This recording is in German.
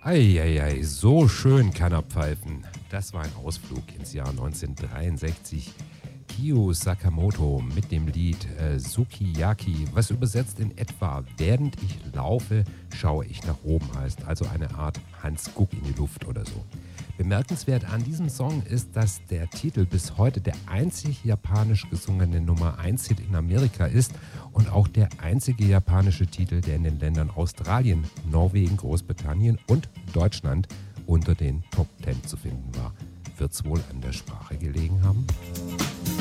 Eieiei, so schön kann er pfeifen. Das war ein Ausflug ins Jahr 1963. Kyo Sakamoto mit dem Lied Sukiyaki, was übersetzt in etwa während ich laufe, schaue ich nach oben heißt, also eine Art Hans Guck in die Luft oder so. Bemerkenswert an diesem Song ist, dass der Titel bis heute der einzig japanisch gesungene Nummer 1 Hit in Amerika ist und auch der einzige japanische Titel, der in den Ländern Australien, Norwegen, Großbritannien und Deutschland unter den Top 10 zu finden war. Wird's wohl an der Sprache gelegen haben?